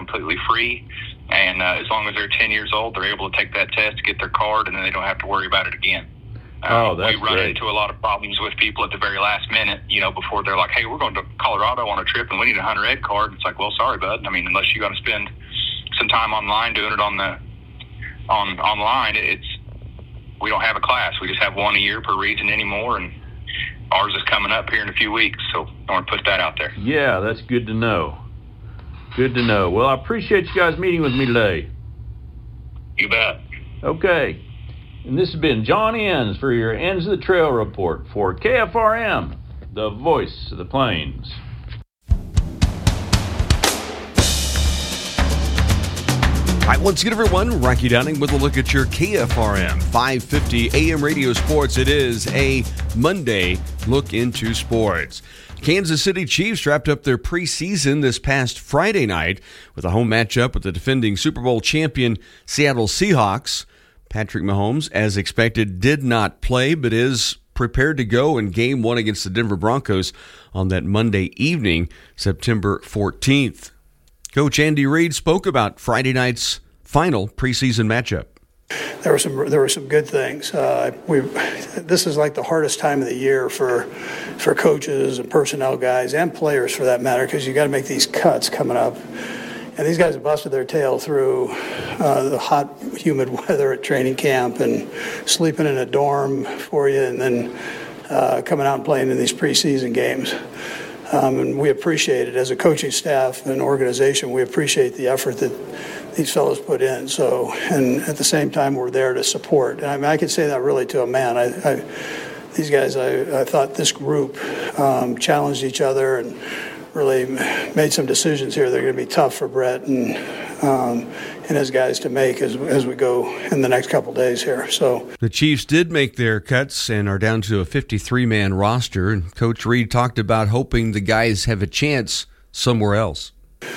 completely free. And as long as they're 10 years old, they're able to take that test, get their card, and then they don't have to worry about it again. That's we run great. into a lot of problems with people at the very last minute, before they're like, hey, we're going to Colorado on a trip and we need a Hunter Ed card. It's like, well, sorry, bud. I mean, unless you're going to spend some time online doing it online, we don't have a class. We just have one a year per region anymore, and ours is coming up here in a few weeks, so I want to put that out there. Yeah, that's good to know. Good to know. Well, I appreciate you guys meeting with me today. You bet. Okay. And this has been John Enns for your Ends of the Trail report for KFRM, the voice of the Plains. All right, once again, everyone, Rocky Downing with a look at your KFRM 550 AM radio sports. It is a Monday look into sports. Kansas City Chiefs wrapped up their preseason this past Friday night with a home matchup with the defending Super Bowl champion Seattle Seahawks. Patrick Mahomes, as expected, did not play, but is prepared to go in Game 1 against the Denver Broncos on that Monday evening, September 14th. Coach Andy Reid spoke about Friday night's final preseason matchup. There were some good things. This is like the hardest time of the year for coaches and personnel guys and players for that matter, because you got to make these cuts coming up. And these guys have busted their tail through the hot, humid weather at training camp and sleeping in a dorm for you, and then coming out and playing in these preseason games. And we appreciate it as a coaching staff and organization. We appreciate the effort that these fellows put in. So, and at the same time, we're there to support. And I mean, I can say that really to a man. These guys, I thought this group challenged each other and really made some decisions here that are going to be tough for Brett and his guys to make as we go in the next couple days here. So the Chiefs did make their cuts and are down to a 53-man roster. And Coach Reid talked about hoping the guys have a chance somewhere else.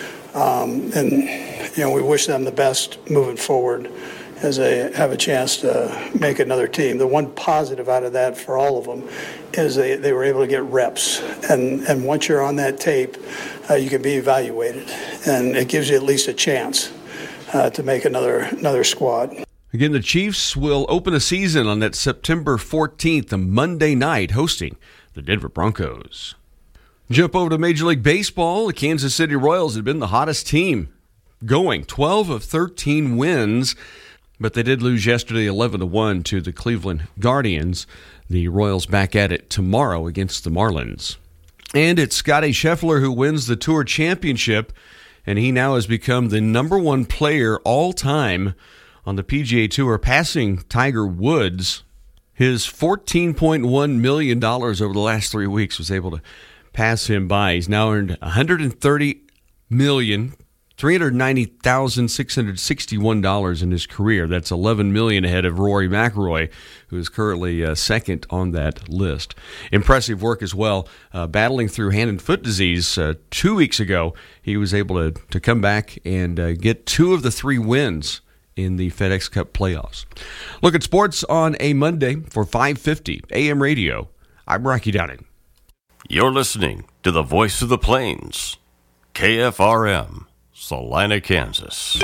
We wish them the best moving forward as they have a chance to make another team. The one positive out of that for all of them is they were able to get reps. And once you're on that tape, you can be evaluated. And it gives you at least a chance to make another squad. Again, the Chiefs will open a season on that September 14th, a Monday night, hosting the Denver Broncos. Jump over to Major League Baseball. The Kansas City Royals have been the hottest team going, 12 of 13 wins. But they did lose yesterday 11-1 to the Cleveland Guardians. The Royals back at it tomorrow against the Marlins. And it's Scotty Scheffler who wins the Tour Championship, and he now has become the number one player all time on the PGA Tour, passing Tiger Woods. His $14.1 million over the last 3 weeks was able to pass him by. He's now earned $130,390,661 in his career. That's $11 million ahead of Rory McIlroy, who is currently second on that list. Impressive work as well. Battling through hand and foot disease 2 weeks ago, he was able to come back and get 2 of the 3 wins in the FedEx Cup playoffs. Look at sports on a Monday for 550 AM radio. I'm Rocky Downing. You're listening to the Voice of the Plains, KFRM. Salina, Kansas.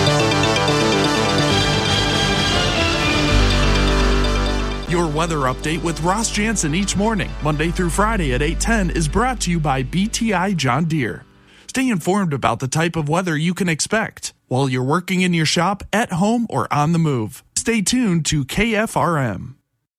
Your weather update with Ross Jansen each morning, Monday through Friday at 8:10, is brought to you by BTI John Deere. Stay informed about the type of weather you can expect while you're working in your shop, at home, or on the move. Stay tuned to KFRM.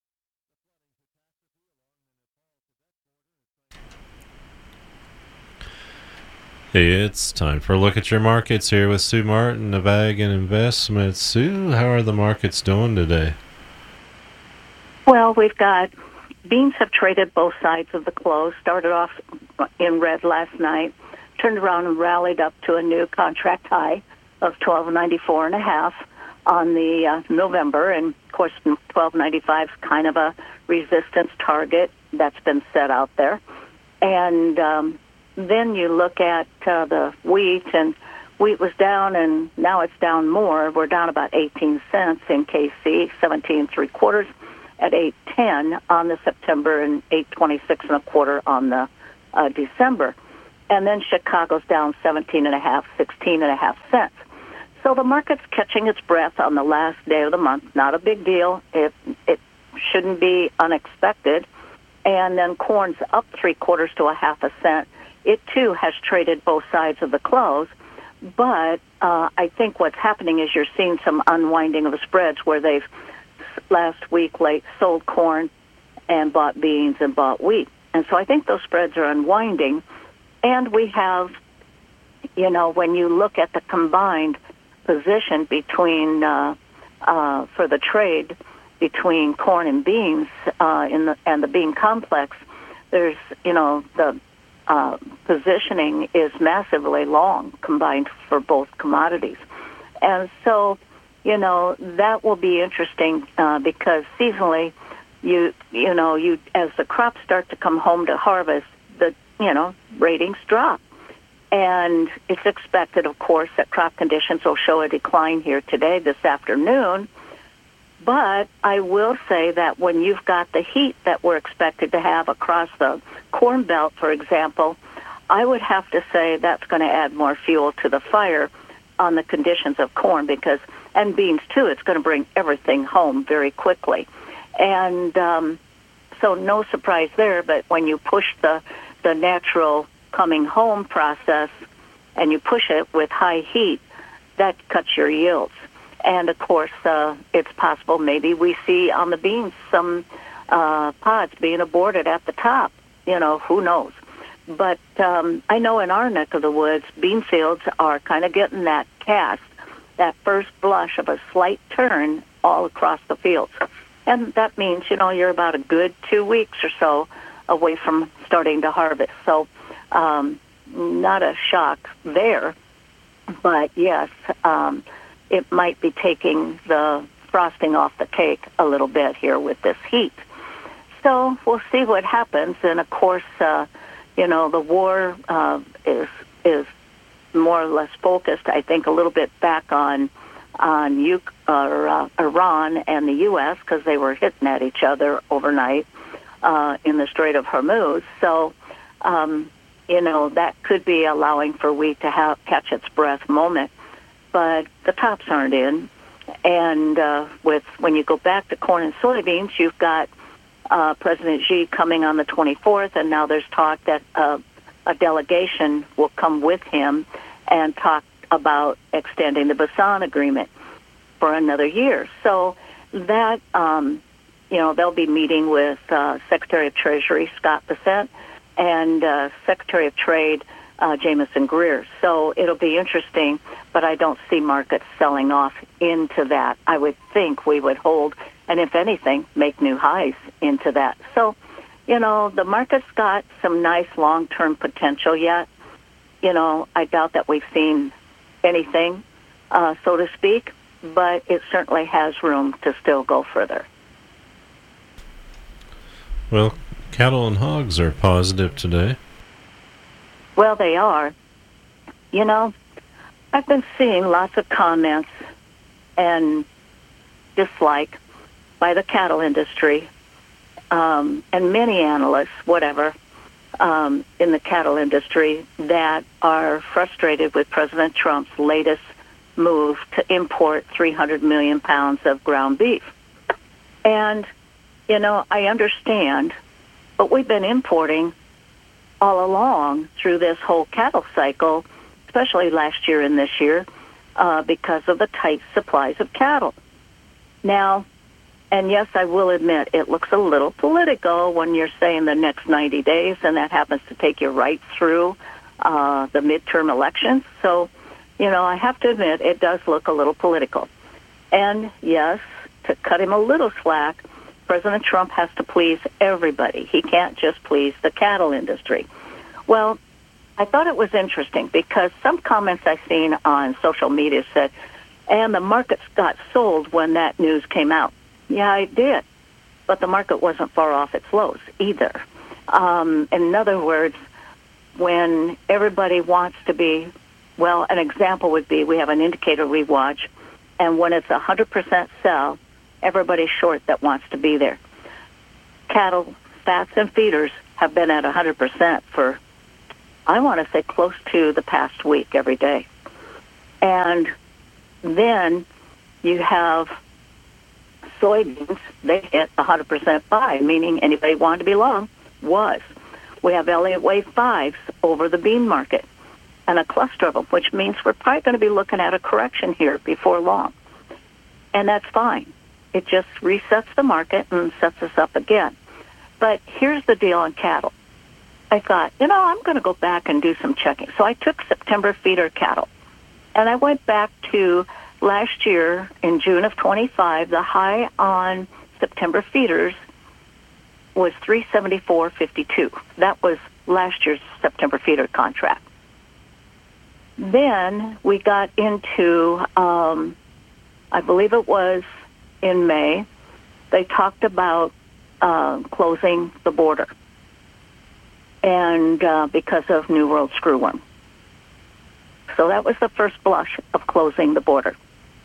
Hey, it's time for a look at your markets here with Sue Martin of Ag and Investments. Sue, how are the markets doing today? Well, we've got beans have traded both sides of the close. Started off in red last night, turned around and rallied up to a new contract high of $12.94.5 on the November, and of course $12.95 is kind of a resistance target that's been set out there. And then you look at the wheat, and wheat was down, and now it's down more. We're down about 18 cents in KC, 17.75 at 8.10 on the September, and 8.26 1/4 on the December. And then Chicago's down 17.5, 16.5 cents. So the market's catching its breath on the last day of the month. Not a big deal. It shouldn't be unexpected. And then corn's up 3/4 to 1/2 cent. It, too, has traded both sides of the close. But I think what's happening is you're seeing some unwinding of the spreads where they've last week late sold corn and bought beans and bought wheat. And so I think those spreads are unwinding. And we have, when you look at the combined position between for the trade between corn and beans and the bean complex, there's the positioning is massively long combined for both commodities, and so that will be interesting because seasonally, you as the crops start to come home to harvest, the ratings drop. And it's expected, of course, that crop conditions will show a decline here today, this afternoon. But I will say that when you've got the heat that we're expected to have across the Corn Belt, for example, I would have to say that's going to add more fuel to the fire on the conditions of corn and beans, too. It's going to bring everything home very quickly. And so no surprise there, but when you push the natural coming home process and you push it with high heat, that cuts your yields. And of course, it's possible maybe we see on the beans some pods being aborted at the top. Who knows? But I know in our neck of the woods, bean fields are kind of getting that cast, that first blush of a slight turn all across the fields. And that means, you're about a good 2 weeks or so away from starting to harvest. So not a shock there, but yes, it might be taking the frosting off the cake a little bit here with this heat. So we'll see what happens. And of course, the war is more or less focused, I think, a little bit back on Iran and the U.S. because they were hitting at each other overnight in the Strait of Hormuz. So, that could be allowing for wheat to catch its breath moment. But the tops aren't in. And when you go back to corn and soybeans, you've got President Xi coming on the 24th, and now there's talk that a delegation will come with him and talk about extending the Busan Agreement for another year. So that, they'll be meeting with Secretary of Treasury Scott Bessent and Secretary of Trade Jamison Greer. So it'll be interesting, but I don't see markets selling off into that. I would think we would hold, and if anything, make new highs into that. So, the market's got some nice long-term potential yet. I doubt that we've seen anything, so to speak, but it certainly has room to still go further. Well, cattle and hogs are positive today. Well, they are. I've been seeing lots of comments and dislike by the cattle industry and many analysts, in the cattle industry that are frustrated with President Trump's latest move to import 300 million pounds of ground beef. And, I understand, but we've been importing all along through this whole cattle cycle, especially last year and this year, because of the tight supplies of cattle. Now, and yes, I will admit, it looks a little political when you're saying the next 90 days, and that happens to take you right through the midterm elections. So, I have to admit, it does look a little political. And yes, to cut him a little slack, President Trump has to please everybody. He can't just please the cattle industry. Well, I thought it was interesting because some comments I've seen on social media said, and the markets got sold when that news came out. Yeah, it did. But the market wasn't far off its lows either. In other words, when everybody wants to be, well, an example would be we have an indicator we watch, and when it's 100% sell, everybody's short that wants to be there. Cattle, fats, and feeders have been at 100% for I want to say close to the past week every day. And then you have soybeans, they hit 100% buy, meaning anybody wanted to be long was. We have Elliott Wave 5s over the bean market and a cluster of them, which means we're probably going to be looking at a correction here before long. And that's fine. It just resets the market and sets us up again. But here's the deal on cattle. I thought, I'm going to go back and do some checking. So I took September feeder cattle, and I went back to last year in June of 25. The high on September feeders was 374.52. That was last year's September feeder contract. Then we got into, I believe it was in May, they talked about closing the border, and because of New World screwworm. So that was the first blush of closing the border.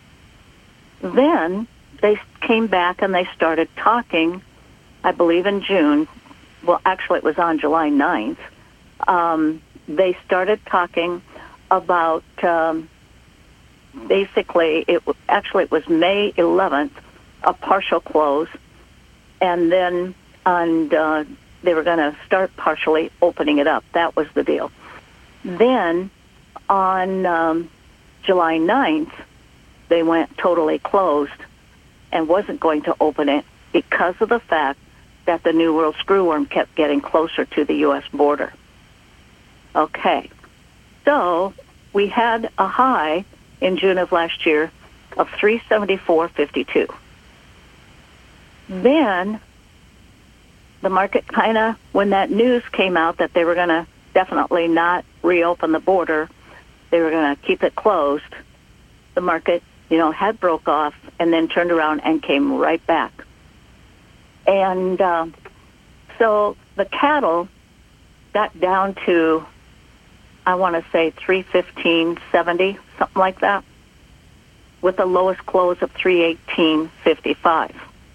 Then they came back and they started talking, I believe in June. Well, actually it was on July 9th. They started talking about basically, it was May 11th, a partial close, and then they were going to start partially opening it up. That was the deal. Then on July 9th, they went totally closed and wasn't going to open it because of the fact that the New World screwworm kept getting closer to the U.S. border. Okay. So we had a high in June of last year of 374.52. Then the market kind of, when that news came out that they were going to definitely not reopen the border, they were going to keep it closed, the market, had broke off and then turned around and came right back. And so the cattle got down to, I want to say 315.70, something like that, with the lowest close of 318.55.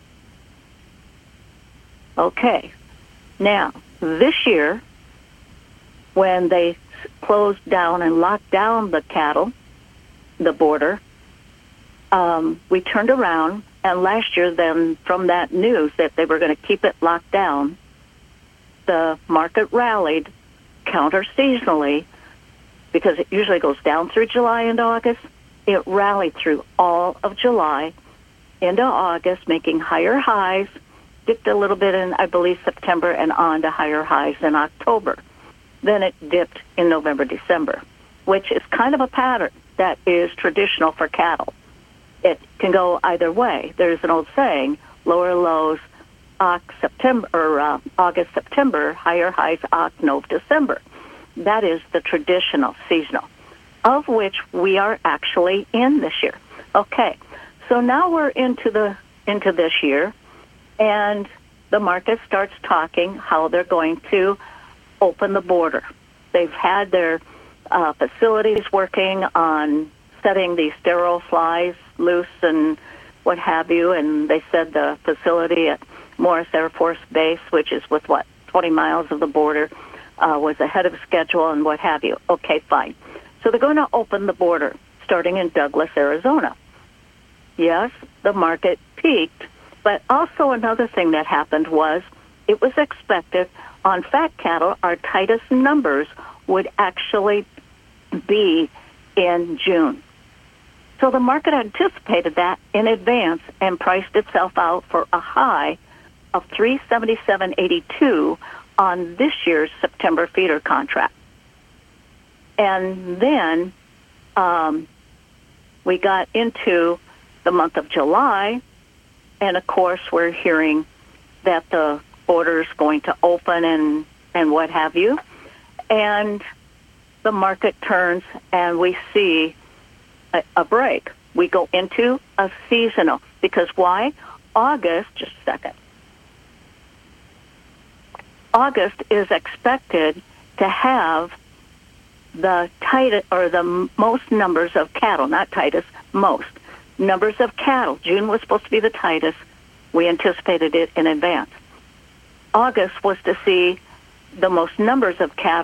Okay. Now, this year, when they closed down and locked down the cattle, the border, we turned around, and last year then, from that news that they were going to keep it locked down, the market rallied counter-seasonally, because it usually goes down through July and August. It rallied through all of July into August, making higher highs, dipped a little bit in, I believe, September, and on to higher highs in October. Then it dipped in November, December, which is kind of a pattern that is traditional for cattle. It can go either way. There's an old saying, lower lows, August, September, higher highs, October, December. That is the traditional seasonal, of which we are actually in this year. Okay, so now we're into this year, and the market starts talking how they're going to open the border. They've had their facilities working on setting these sterile flies loose and what have you, and they said the facility at Morris Air Force Base, which is with 20 miles of the border, was ahead of schedule and what have you. Okay, fine. So they're going to open the border starting in Douglas, Arizona. Yes, the market peaked, but also another thing that happened was it was expected on fat cattle, our tightest numbers would actually be in June. So the market anticipated that in advance and priced itself out for a high of 377.82 on this year's September feeder contract. And then we got into the month of July, and of course we're hearing that the border's going to open and what have you. And the market turns and we see a break. We go into a seasonal. Because why? August, just a second. August is expected to have the tightest, or the most numbers of cattle, not tightest, most numbers of cattle. June was supposed to be the tightest. We anticipated it in advance. August was to see the most numbers of cattle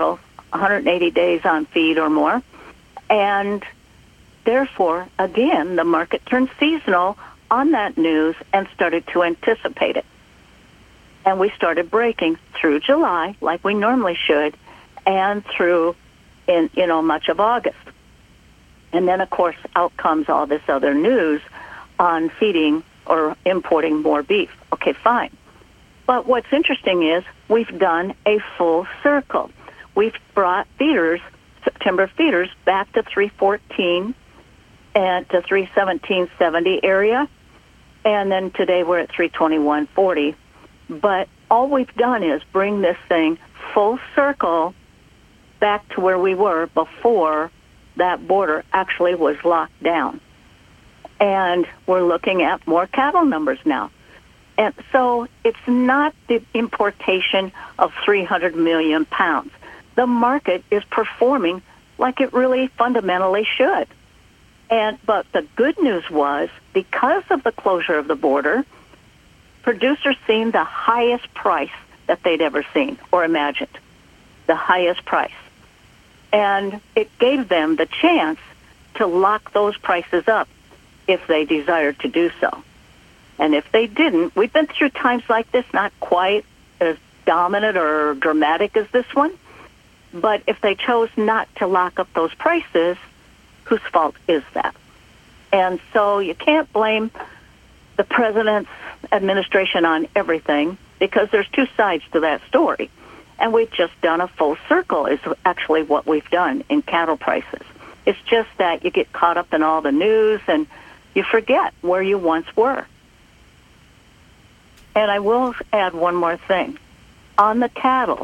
180 days on feed or more. And therefore, again, the market turned seasonal on that news and started to anticipate it. And we started breaking through July, like we normally should, and through much of August. And then, of course, out comes all this other news on feeding or importing more beef. Okay, fine. But what's interesting is we've done a full circle. We've brought feeders, September feeders, back to 314 and to 317.70 area. And then today we're at 321.40. But all we've done is bring this thing full circle back to where we were before that border actually was locked down. And we're looking at more cattle numbers now. And so it's not the importation of 300 million pounds. The market is performing like it really fundamentally should. But the good news was, because of the closure of the border, producers seen the highest price that they'd ever seen or imagined, the highest price. And it gave them the chance to lock those prices up if they desired to do so. And if they didn't, we've been through times like this, not quite as dominant or dramatic as this one, but if they chose not to lock up those prices, whose fault is that? And so you can't blame the president's administration on everything, because there's two sides to that story. And we've just done a full circle is actually what we've done in cattle prices. It's just that you get caught up in all the news and you forget where you once were. And I will add one more thing. On the cattle,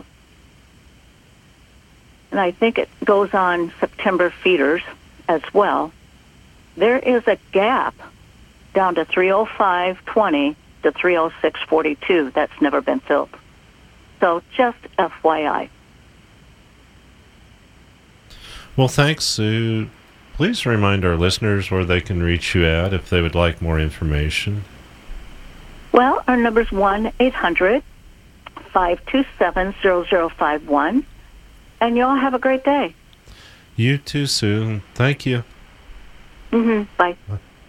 and I think it goes on September feeders as well, there is a gap down to 305.20 to 306.42 that's never been filled. So just FYI. Well, thanks, Sue. Please remind our listeners where they can reach you at if they would like more information. Well, our number's 1-800-527-0051. And y'all have a great day. You too, Sue. Thank you. Bye. Bye.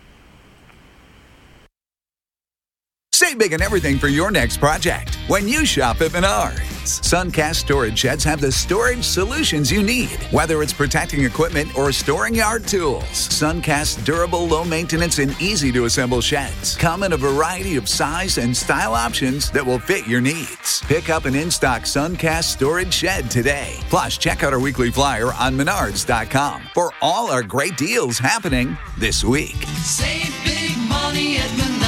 Save big on everything for your next project when you shop at Menards. Suncast storage sheds have the storage solutions you need, whether it's protecting equipment or storing yard tools. Suncast's durable, low-maintenance, and easy-to-assemble sheds come in a variety of size and style options that will fit your needs. Pick up an in-stock Suncast storage shed today. Plus, check out our weekly flyer on Menards.com for all our great deals happening this week. Save big money at Menards.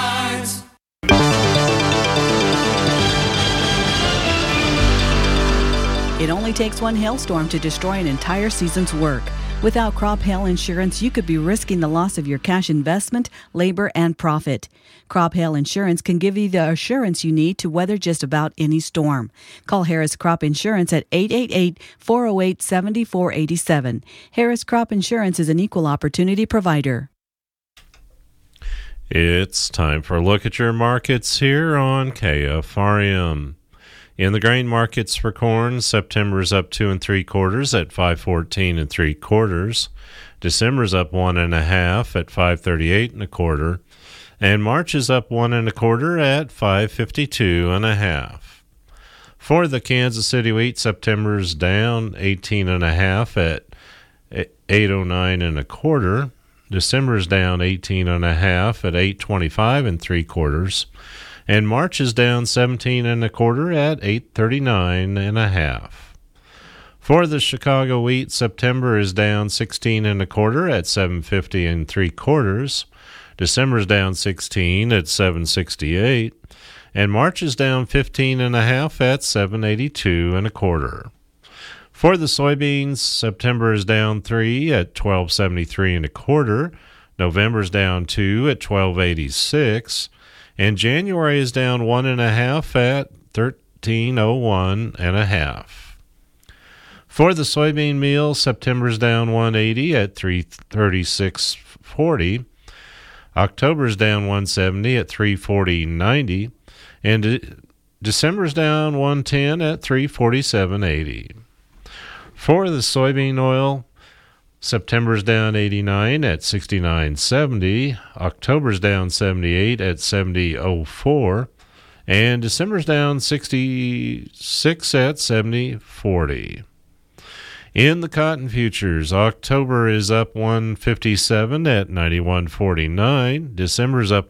It only takes one hailstorm to destroy an entire season's work. Without crop hail insurance, you could be risking the loss of your cash investment, labor, and profit. Crop hail insurance can give you the assurance you need to weather just about any storm. Call Harris Crop Insurance at 888-408-7487. Harris Crop Insurance is an equal opportunity provider. It's time for a look at your markets here on KFRM. In the grain markets for corn, September's up 2 3/4 at 5.14 3/4. December's up 1 1/2 at 5.38 1/4, and March is up 1 1/4 at 5.52 1/2. For the Kansas City wheat, September's down 18 1/2 at 8.09 1/4. December's down 18 1/2 at 8.25 3/4. And March is down 17 1/4 at 8.39 1/2. For the Chicago wheat, September is down 16 1/4 at 7.50 3/4. December's down 16 at 7.68, and March is down 15 1/2 at 7.82 1/4. For the soybeans, September is down 3 at 12.73 1/4. November's down 2 at 12.86. And January is down 1 1/2 at 13.01 1/2. For the soybean meal, September's down 1.80 at 3.36.40. October's down 1.70 at 3.40.90. And December's down 1.10 at 3.47.80. For the soybean oil, September's down 89 at 69.70. October's down 78 at 70.04. And December's down 66 at 70.40. In the cotton futures, October is up 157 at 91.49. December's up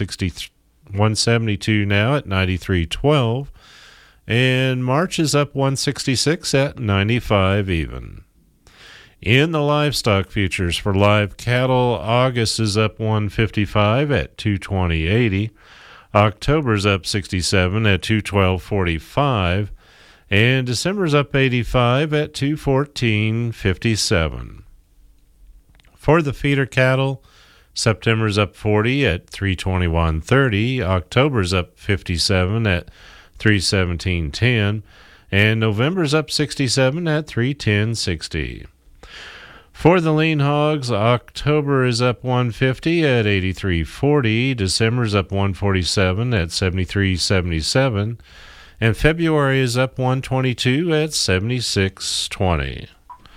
172 now at 93.12. And March is up 166 at 95 even. In the livestock futures for live cattle, August is up 155 at 220.80. October's up 67 at 212.45. And December's up 85 at 214.57. For the feeder cattle, September's up 40 at 321.30. October's up 57 at 317.10. And November's up 67 at 310.60. For the lean hogs, October is up 150 at 83.40. December's up 147 at 73.77. And February is up 122 at 76.20.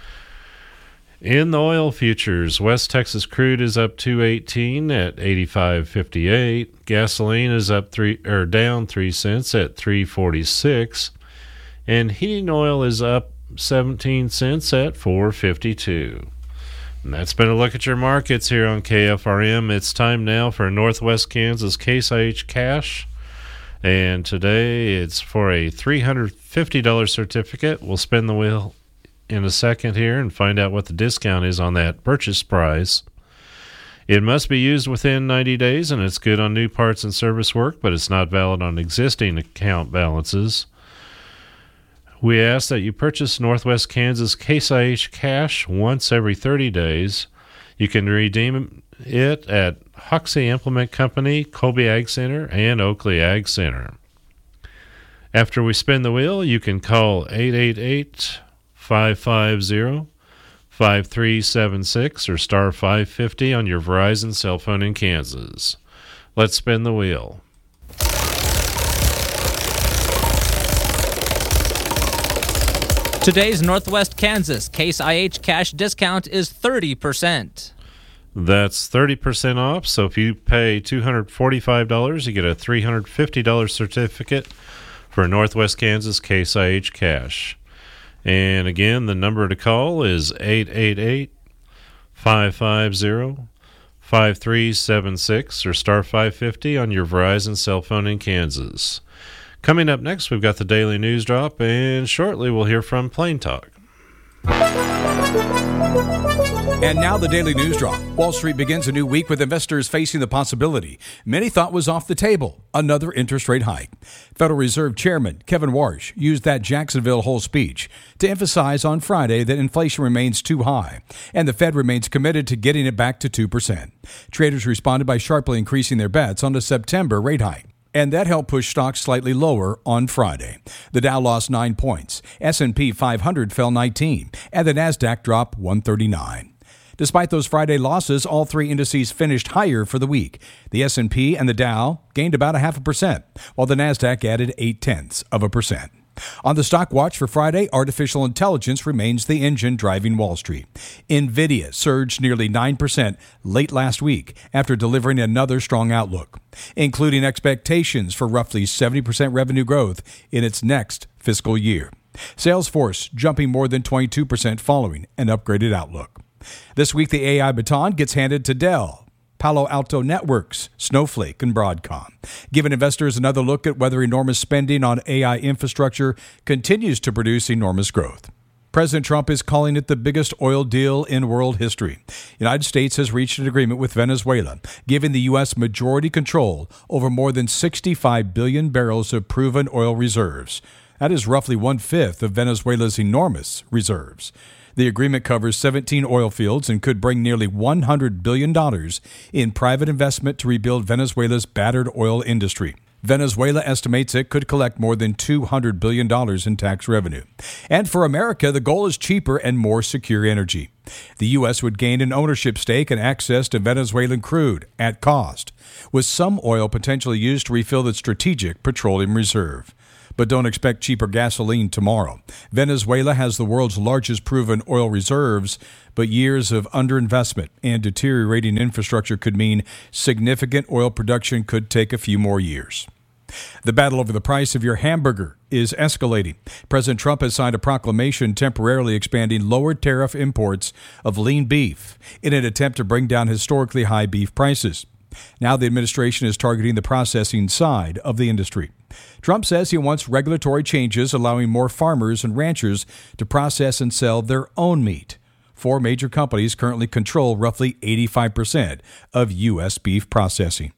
In the oil futures, West Texas crude is up 218 at 85.58. Gasoline is up down 3 cents at 3.46. And heating oil is up 17 cents at 4.52. And that's been a look at your markets here on KFRM. It's time now for Northwest Kansas Case IH Cash. And today it's for a $350 certificate. We'll spin the wheel in a second here and find out what the discount is on that purchase price. It must be used within 90 days, and it's good on new parts and service work, but it's not valid on existing account balances. We ask that you purchase Northwest Kansas Case IH Cash once every 30 days. You can redeem it at Hoxie Implement Company, Colby Ag Center, and Oakley Ag Center. After we spin the wheel, you can call 888-550-5376 or star 550 on your Verizon cell phone in Kansas. Let's spin the wheel. Today's Northwest Kansas Case IH Cash discount is 30%. That's 30% off, so if you pay $245, you get a $350 certificate for Northwest Kansas Case IH Cash. And again, the number to call is 888-550-5376 or star 550 on your Verizon cell phone in Kansas. Coming up next, we've got the Daily News Drop, and shortly we'll hear from Plain Talk. And now the Daily News Drop. Wall Street begins a new week with investors facing the possibility many thought was off the table, another interest rate hike. Federal Reserve Chairman Kevin Warsh used that Jacksonville Hole speech to emphasize on Friday that inflation remains too high and the Fed remains committed to getting it back to 2%. Traders responded by sharply increasing their bets on the September rate hike, and that helped push stocks slightly lower on Friday. The Dow lost 9 points, S&P 500 fell 19, and the Nasdaq dropped 139. Despite those Friday losses, all three indices finished higher for the week. The S&P and the Dow gained about 0.5%, while the Nasdaq added 0.8%. On the stock watch for Friday, artificial intelligence remains the engine driving Wall Street. NVIDIA surged nearly 9% late last week after delivering another strong outlook, including expectations for roughly 70% revenue growth in its next fiscal year. Salesforce jumping more than 22% following an upgraded outlook. This week, the AI baton gets handed to Dell, Palo Alto Networks, Snowflake, and Broadcom, giving investors another look at whether enormous spending on AI infrastructure continues to produce enormous growth. President Trump is calling it the biggest oil deal in world history. The United States has reached an agreement with Venezuela, giving the U.S. majority control over more than 65 billion barrels of proven oil reserves. That is roughly 1/5 of Venezuela's enormous reserves. The agreement covers 17 oil fields and could bring nearly $100 billion in private investment to rebuild Venezuela's battered oil industry. Venezuela estimates it could collect more than $200 billion in tax revenue. And for America, the goal is cheaper and more secure energy. The U.S. would gain an ownership stake and access to Venezuelan crude at cost, with some oil potentially used to refill the strategic petroleum reserve. but don't expect cheaper gasoline tomorrow. Venezuela has the world's largest proven oil reserves, but years of underinvestment and deteriorating infrastructure could mean significant oil production could take a few more years. The battle over the price of your hamburger is escalating. President Trump has signed a proclamation temporarily expanding lower tariff imports of lean beef in an attempt to bring down historically high beef prices. Now the administration is targeting the processing side of the industry. Trump says he wants regulatory changes allowing more farmers and ranchers to process and sell their own meat. 4 major companies currently control roughly 85% of U.S. beef processing.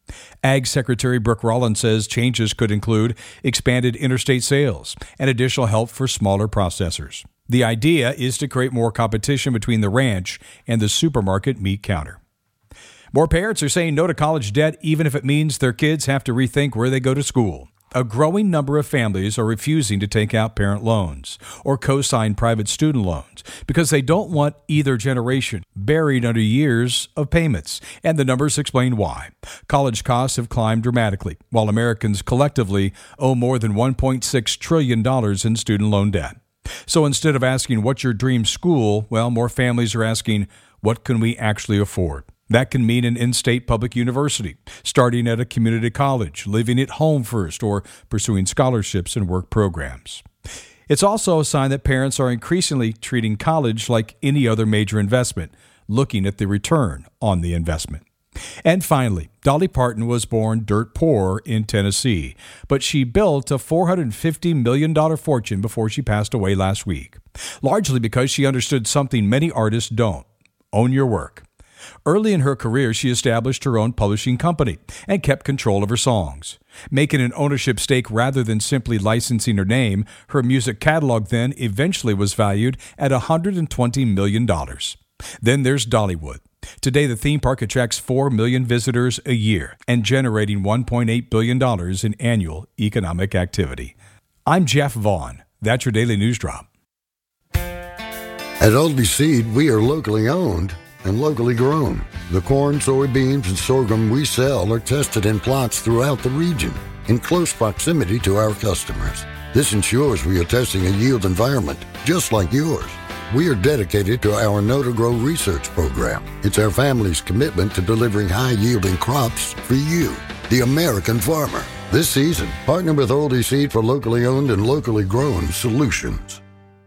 Ag Secretary Brooke Rollins says changes could include expanded interstate sales and additional help for smaller processors. The idea is to create more competition between the ranch and the supermarket meat counter. More parents are saying no to college debt, even if it means their kids have to rethink where they go to school. A growing number of families are refusing to take out parent loans or co-sign private student loans because they don't want either generation buried under years of payments, and the numbers explain why. College costs have climbed dramatically, while Americans collectively owe more than $1.6 trillion in student loan debt. So instead of asking, what's your dream school? Well, more families are asking, what can we actually afford? That can mean an in-state public university, starting at a community college, living at home first, or pursuing scholarships and work programs. It's also a sign that parents are increasingly treating college like any other major investment, looking at the return on the investment. And finally, Dolly Parton was born dirt poor in Tennessee, but she built a $450 million fortune before she passed away last week, largely because she understood something many artists don't: own your work. Early in her career, she established her own publishing company and kept control of her songs. Making an ownership stake rather than simply licensing her name, her music catalog then eventually was valued at $120 million. Then there's Dollywood. Today, the theme park attracts 4 million visitors a year and generating $1.8 billion in annual economic activity. I'm Jeff Vaughn. That's your Daily News Drop. At Oldie Seed, we are locally owned and locally grown. The corn, soybeans, and sorghum we sell are tested in plots throughout the region in close proximity to our customers. This ensures we are testing a yield environment just like yours. We are dedicated to our Know to Grow research program. It's our family's commitment to delivering high-yielding crops for you, the American farmer. This season, partner with Oldie Seed for locally owned and locally grown solutions.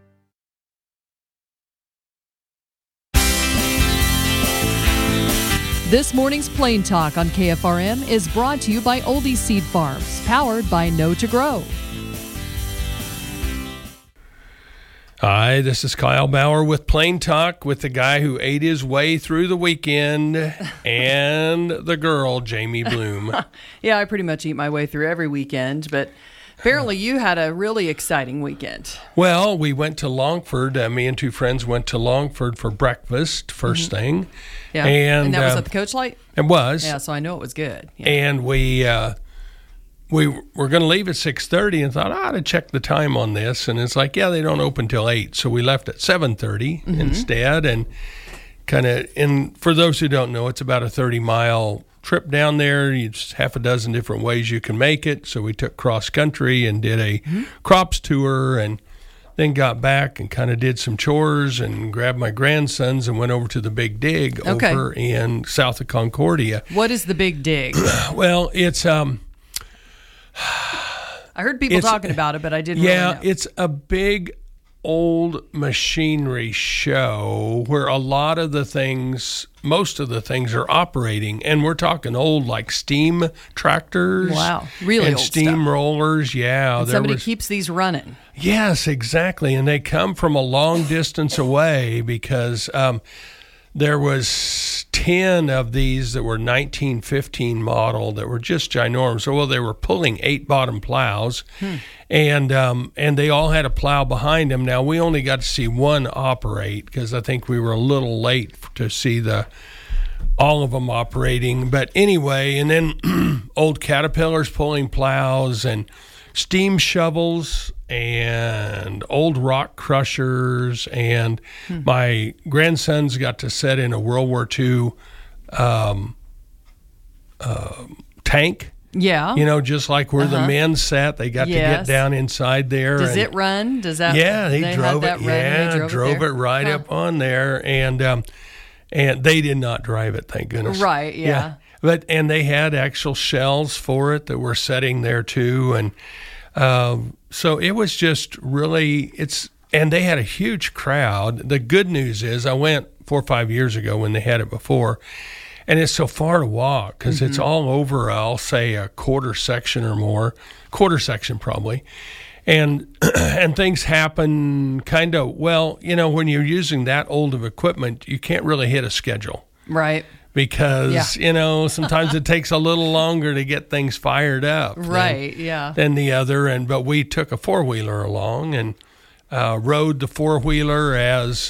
This morning's Plain Talk on KFRM is brought to you by Oldie Seed Farms, powered by Know to Grow. Hi, this is Kyle Bauer with Plain Talk with the guy who ate his way through the weekend and the girl, Jamie Bloom. Yeah, I pretty much eat my way through every weekend, but apparently you had a really exciting weekend. Well, we went to Longford. Me and 2 friends went to Longford for breakfast, first thing. Yeah, and that was at the Coach Light? It was. Yeah, so I know it was good. Yeah. And we were going to leave at 6:30 and thought, I ought to check the time on this. And it's like, yeah, they don't open till 8. So we left at 7:30 instead. And and for those who don't know, it's about a 30-mile trip down there. It's half a dozen different ways you can make it. So we took cross country and did a crops tour, and then got back and kind of did some chores and grabbed my grandsons and went over to the Big Dig over in south of Concordia. What is the Big Dig? Well, it's I heard people talking about it, but I didn't really know. It's a big old machinery show where most of the things are operating, and we're talking old, like steam tractors. Wow, really and old steam stuff. rollers. Yeah, and somebody keeps these running. Yes, exactly, and they come from a long distance away because there was 10 of these that were 1915 model that were just ginormous. So, they were pulling 8-bottom plows, and they all had a plow behind them. Now, we only got to see one operate because I think we were a little late to see all of them operating. But anyway, and then old Caterpillars pulling plows and steam shovels and old rock crushers, and my grandsons got to set in a World War II tank. Yeah. Just like where the men sat, they got to get down inside there. Does it run? Does that? Yeah, they drove it. Yeah, drove it right up on there, and they did not drive it, thank goodness. Right. Yeah. And they had actual shells for it that were setting there too, and so it was just really and they had a huge crowd. The good news is I went 4 or 5 years ago when they had it before, and it's so far to walk because it's all over, I'll say, a quarter section or more, quarter section probably. And things happen kind of, when you're using that old of equipment, you can't really hit a schedule. Right. Because, sometimes it takes a little longer to get things fired up. Than the other. But we took a four-wheeler along and rode the four-wheeler as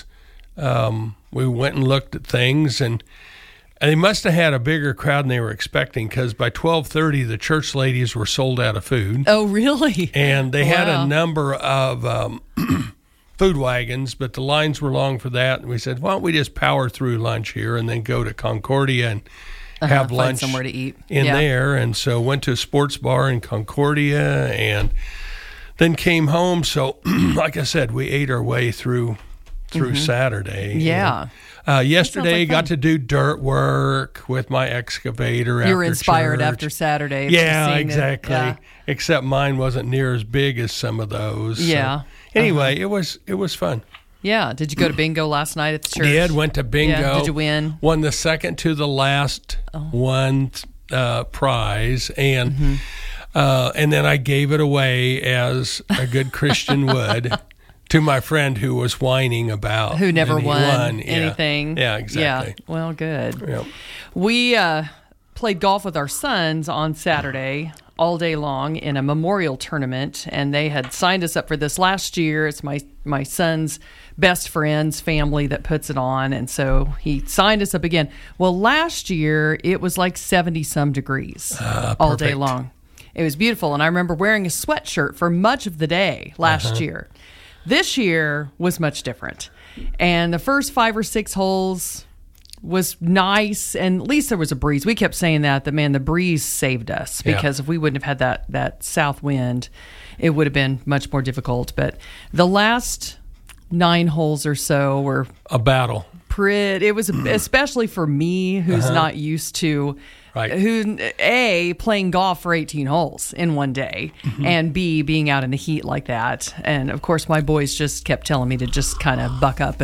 we went and looked at things. And they must have had a bigger crowd than they were expecting because by 12:30, the church ladies were sold out of food. Oh, really? And they had a number of food wagons, but the lines were long for that. And we said, why don't we just power through lunch here and then go to Concordia and have lunch somewhere to eat in there. And so went to a sports bar in Concordia and then came home. So like I said, we ate our way through Saturday. Yeah. Yesterday, got to do dirt work with my excavator. You were inspired after Saturday. Yeah, exactly. Except mine wasn't near as big as some of those. Yeah. So. Anyway, it was fun. Yeah. Did you go to bingo last night at the church? Did. Went to bingo. Yeah. Did you win? Won the second to the last one prize, and then I gave it away as a good Christian would. To my friend who was whining about who never won Yeah. anything. Yeah, exactly. Yeah. Well, good. Yeah. We played golf with our sons on Saturday all day long in a memorial tournament, and they had signed us up for this last year. It's my son's best friend's family that puts it on, and so he signed us up again. Well, last year it was like 70-some degrees all day long. It was beautiful, and I remember wearing a sweatshirt for much of the day last year. This year was much different. And the first 5 or 6 holes was nice, and at least there was a breeze. We kept saying that man, the breeze saved us because if we wouldn't have had that south wind, it would have been much more difficult. But the last 9 holes or so were a battle. It was especially for me, who's not used to who A, playing golf for 18 holes in one day, and B, being out in the heat like that. And of course my boys just kept telling me to just kind of buck up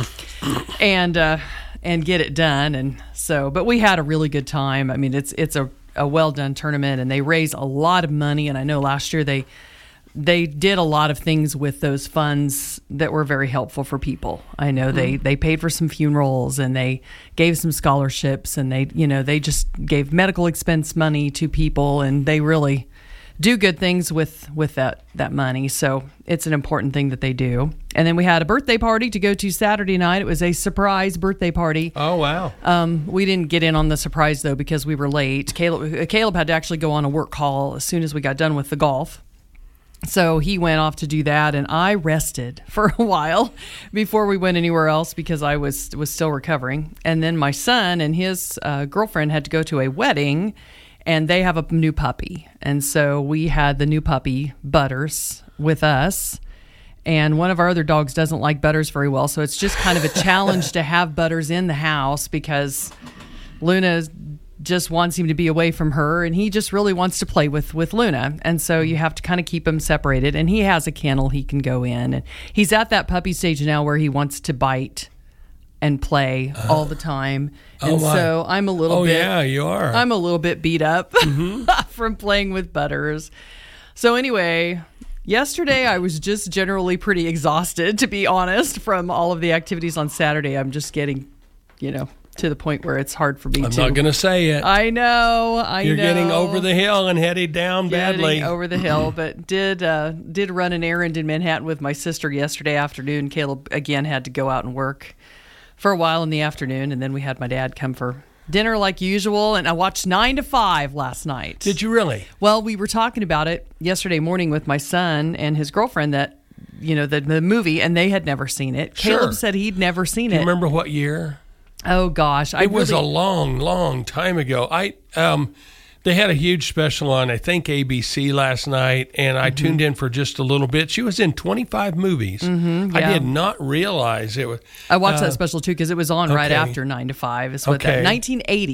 and get it done. And so, but we had a really good time. I mean, it's a well done tournament, and they raise a lot of money. And I know last year they did a lot of things with those funds that were very helpful for people. I know they paid for some funerals, and they gave some scholarships, and they just gave medical expense money to people, and they really do good things with that money. So it's an important thing that they do. And then we had a birthday party to go to Saturday night. It was a surprise birthday party. Oh, wow. We didn't get in on the surprise, though, because we were late. Caleb had to actually go on a work call as soon as we got done with the golf. So he went off to do that, and I rested for a while before we went anywhere else because I was still recovering. And then my son and his girlfriend had to go to a wedding, and they have a new puppy. And so we had the new puppy, Butters, with us. And one of our other dogs doesn't like Butters very well, so it's just kind of a challenge to have Butters in the house because Luna just wants him to be away from her, and he just really wants to play with Luna. And so you have to kind of keep him separated. And he has a kennel he can go in. And he's at that puppy stage now where he wants to bite and play all the time. And so I'm a little bit... yeah, you are. I'm a little bit beat up from playing with Butters. So anyway, yesterday I was just generally pretty exhausted, to be honest, from all of the activities on Saturday. I'm just getting, to the point where it's hard for me I'm not going to say it. I know. You're getting over the hill and headed down badly. Over the hill, but did run an errand in Manhattan with my sister yesterday afternoon. Caleb, again, had to go out and work for a while in the afternoon, and then we had my dad come for dinner like usual, and I watched 9 to 5 last night. Did you really? Well, we were talking about it yesterday morning with my son and his girlfriend that, the movie, and they had never seen it. Sure. Caleb said he'd never seen it. Do you remember what year? Oh gosh, it was a long, long time ago. There They had a huge special on, I think, ABC last night, and I tuned in for just a little bit. She was in 25 movies. I did not realize it was. I watched that special too because it was on right after 9 to 5. Is what that 1980.